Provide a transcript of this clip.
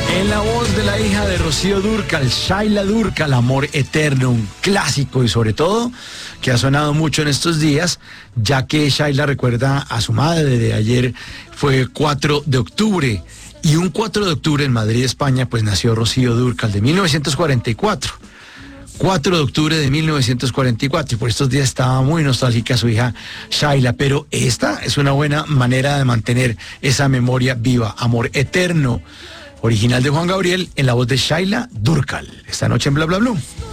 En la voz de la hija de Rocío Dúrcal, Shaila Dúrcal, Amor Eterno, un clásico y sobre todo que ha sonado mucho en estos días, ya que Shaila recuerda a su madre de ayer, fue 4 de octubre, y un 4 de octubre en Madrid, España, pues nació Rocío Dúrcal de 1944. 4 de octubre de 1944, y por estos días estaba muy nostálgica su hija Shaila, pero esta es una buena manera de mantener esa memoria viva. Amor Eterno, original de Juan Gabriel, en la voz de Shaila Dúrcal, esta noche en Bla Bla Blue.